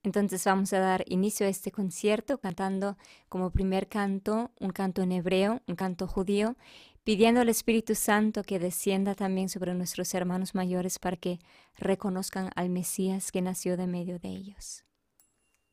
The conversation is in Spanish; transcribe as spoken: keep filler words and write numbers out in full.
Entonces vamos a dar inicio a este concierto cantando como primer canto un canto en hebreo, un canto judío, pidiendo al Espíritu Santo que descienda también sobre nuestros hermanos mayores para que reconozcan al Mesías que nació de medio de ellos.